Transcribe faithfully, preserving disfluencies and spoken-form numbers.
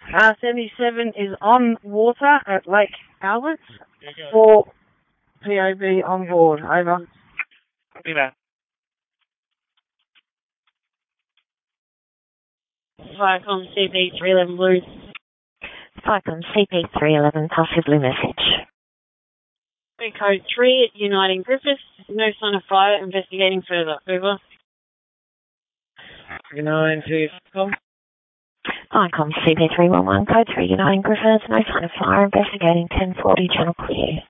Uh, seventy-seven is on water at Lake Albert for P O B on board. Over. Copy that. Viacom C P three eleven Blue. Viacom C P three eleven, pass your blue message. Code three, Uniting Griffiths. No sign of fire, investigating further. Over. nine two com. Viacom C P three one one, code three, Uniting Griffiths, no sign of fire, investigating ten forty, channel clear.